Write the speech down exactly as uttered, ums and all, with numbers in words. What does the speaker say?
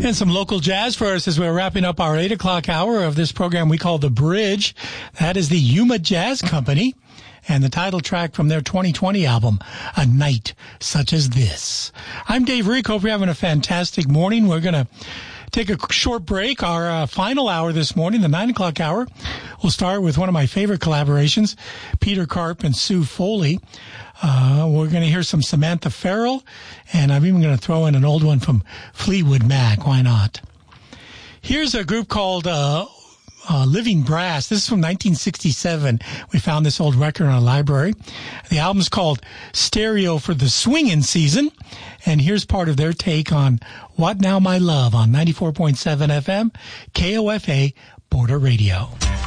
And some local jazz for us as we're wrapping up our eight o'clock hour of this program we call The Bridge. That is the Yuma Jazz Company and the title track from their twenty twenty album, A Night Such as This. I'm Dave Rick. Hope you're having a fantastic morning. We're going to take a short break. Our uh, final hour this morning, the nine o'clock hour, we'll start with one of my favorite collaborations, Peter Karp and Sue Foley. Uh, we're going to hear some Samantha Farrell, and I'm even going to throw in an old one from Fleetwood Mac. Why not? Here's a group called uh, uh, Living Brass. This is from nineteen sixty-seven. We found this old record in our library. The album's called Stereo for the Swingin' Season, and here's part of their take on What Now My Love on ninety-four point seven F M, K O F A, Border Radio.